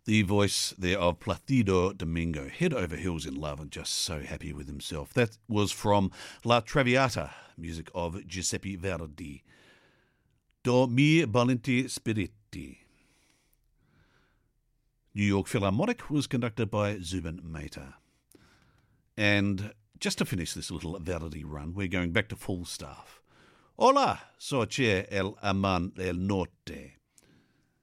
The voice there of Placido Domingo, head over heels in love and just so happy with himself. That was from La Traviata, music of Giuseppe Verdi. Do mi valenti spiriti. New York Philharmonic was conducted by Zubin Mehta. And just to finish this little Verdi run, we're going back to Falstaff. Hola, so c'è el aman del norte.